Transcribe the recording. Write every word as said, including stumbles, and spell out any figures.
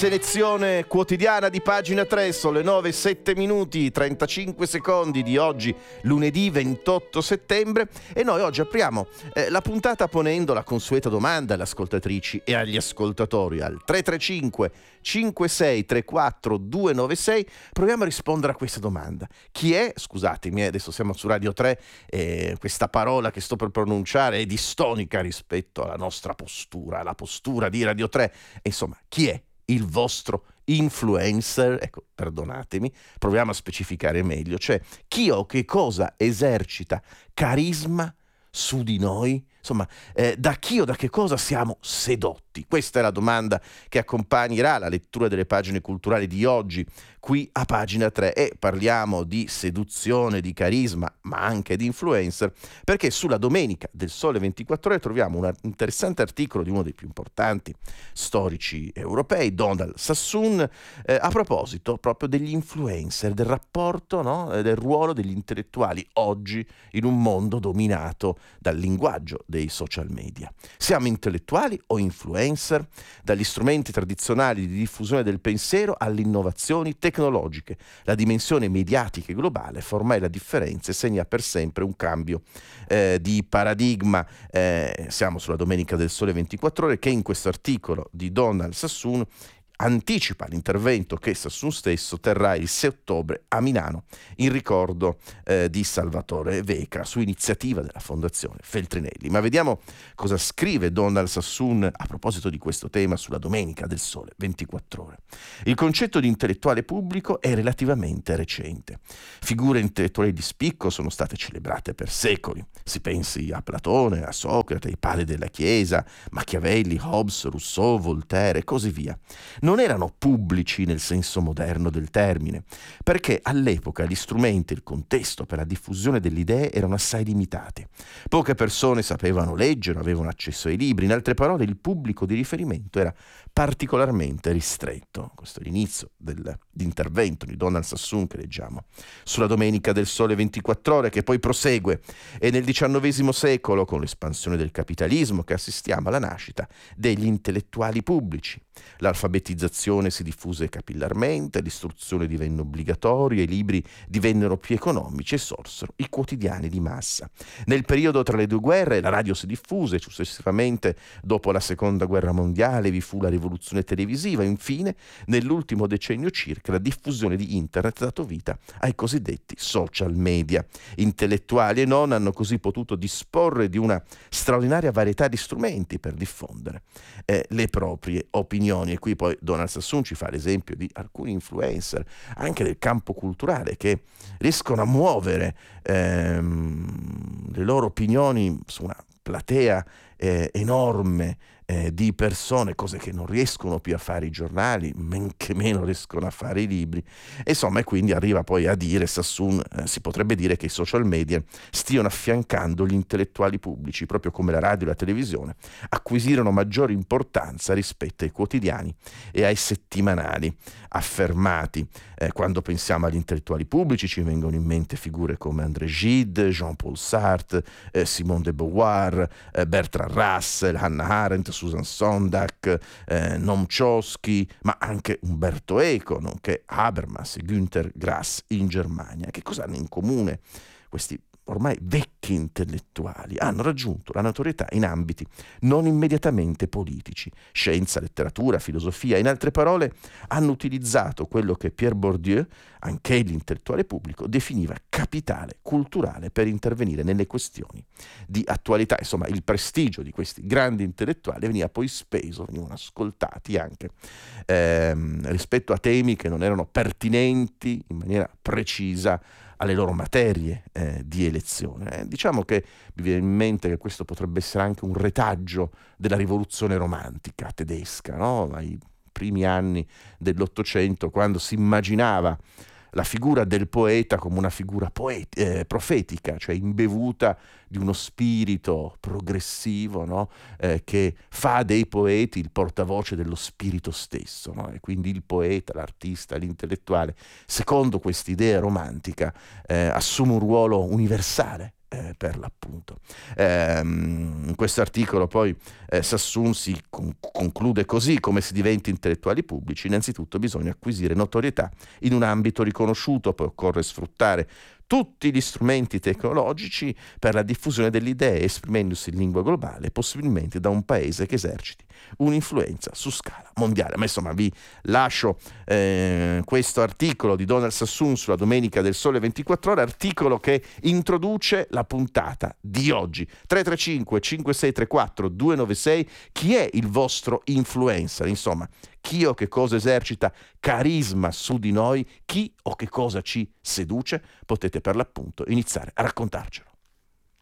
selezione quotidiana di Pagina tre, sono le nove e sette minuti trentacinque secondi di oggi, lunedì ventotto settembre, e noi oggi apriamo eh, la puntata ponendo la consueta domanda alle ascoltatrici e agli ascoltatori al tre tre cinque cinque sei tre quattro due nove sei. Proviamo a rispondere a questa domanda: chi è, scusatemi, adesso siamo su Radio tre e questa parola che sto per pronunciare è distonica rispetto alla nostra postura, alla postura di Radio tre, insomma, chi è il vostro influencer? Ecco, perdonatemi, proviamo a specificare meglio, cioè chi o che cosa esercita carisma su di noi? Insomma, eh, da chi o da che cosa siamo sedotti? Questa è la domanda che accompagnerà la lettura delle pagine culturali di oggi qui a Pagina tre, e parliamo di seduzione, di carisma, ma anche di influencer, perché sulla Domenica del Sole ventiquattro Ore troviamo un interessante articolo di uno dei più importanti storici europei, Donald Sassoon, eh, a proposito proprio degli influencer, del rapporto, no? del ruolo degli intellettuali oggi in un mondo dominato dal linguaggio dei social media. Siamo intellettuali o influencer? Dagli strumenti tradizionali di diffusione del pensiero alle innovazioni tecnologiche, la dimensione mediatica e globale fa ormai la differenza e segna per sempre un cambio eh, di paradigma. Eh, siamo sulla Domenica del Sole ventiquattro Ore, che in questo articolo di Donald Sassoon anticipa l'intervento che Sassoon stesso terrà il sei ottobre a Milano in ricordo eh, di Salvatore Veca, su iniziativa della Fondazione Feltrinelli. Ma vediamo cosa scrive Donald Sassoon a proposito di questo tema sulla Domenica del Sole ventiquattro Ore. Il concetto di intellettuale pubblico è relativamente recente. Figure intellettuali di spicco sono state celebrate per secoli. Si pensi a Platone, a Socrate, ai padri della Chiesa, Machiavelli, Hobbes, Rousseau, Voltaire e così via. Non erano pubblici nel senso moderno del termine, perché all'epoca gli strumenti e il contesto per la diffusione delle idee erano assai limitati. Poche persone sapevano leggere, avevano accesso ai libri, in altre parole il pubblico di riferimento era particolarmente ristretto. Questo è l'inizio dell'intervento di Donald Sassoon che leggiamo sulla Domenica del Sole ventiquattro Ore, che poi prosegue. E nel diciannovesimo secolo, con l'espansione del capitalismo, che assistiamo alla nascita degli intellettuali pubblici. L'alfabetizzazione si diffuse capillarmente, l'istruzione divenne obbligatoria, i libri divennero più economici e sorsero i quotidiani di massa. Nel periodo tra le due guerre la radio si diffuse, successivamente dopo la seconda guerra mondiale vi fu la rivoluzione televisiva, infine nell'ultimo decennio circa la diffusione di internet ha dato vita ai cosiddetti social media. Intellettuali e non hanno così potuto disporre di una straordinaria varietà di strumenti per diffondere eh, le proprie opinioni. E qui poi Donald Sassoon ci fa l'esempio di alcuni influencer anche del campo culturale che riescono a muovere ehm, le loro opinioni su una platea eh, enorme eh, di persone, cose che non riescono più a fare i giornali, men che meno riescono a fare i libri. E insomma, e quindi arriva poi a dire Sassoon, eh, si potrebbe dire che i social media stiano affiancando gli intellettuali pubblici, proprio come la radio e la televisione acquisirono maggiore importanza rispetto ai quotidiani e ai settimanali affermati. Eh, quando pensiamo agli intellettuali pubblici ci vengono in mente figure come André Gide, Jean-Paul Sartre, eh, Simone de Beauvoir, eh, Bertrand Russell, Hannah Arendt, Susan Sontag, eh, Noam Chomsky, ma anche Umberto Eco, nonché Habermas e Günter Grass in Germania. Che cosa hanno in comune questi ormai vecchi intellettuali? Hanno raggiunto la notorietà in ambiti non immediatamente politici, scienza, letteratura, filosofia. In altre parole, hanno utilizzato quello che Pierre Bourdieu, anch'egli intellettuale pubblico, definiva capitale culturale per intervenire nelle questioni di attualità. Insomma, il prestigio di questi grandi intellettuali veniva poi speso, venivano ascoltati anche ehm, rispetto a temi che non erano pertinenti in maniera precisa alle loro materie eh, di elezione. Eh, diciamo che mi viene in mente che questo potrebbe essere anche un retaggio della rivoluzione romantica tedesca, no? Ai primi anni dell'Ottocento, quando si immaginava la figura del poeta come una figura poet- eh, profetica, cioè imbevuta di uno spirito progressivo, no? eh, che fa dei poeti il portavoce dello spirito stesso, no? E quindi il poeta, l'artista, l'intellettuale, secondo quest'idea romantica, eh, assume un ruolo universale, eh, per l'appunto. Ehm, in questo articolo poi eh, Sassoon si con- conclude così: come si diventa intellettuali pubblici, innanzitutto bisogna acquisire notorietà in un ambito riconosciuto, poi occorre sfruttare tutti gli strumenti tecnologici per la diffusione delle idee, esprimendosi in lingua globale, possibilmente da un paese che eserciti un'influenza su scala mondiale. Ma insomma vi lascio eh, questo articolo di Donald Sassoon sulla Domenica del Sole ventiquattro Ore, articolo che introduce la puntata di oggi. tre tre cinque cinque sei tre quattro due nove sei, chi è il vostro influencer? Insomma, chi o che cosa esercita carisma su di noi, chi o che cosa ci seduce? Potete per l'appunto iniziare a raccontarcelo.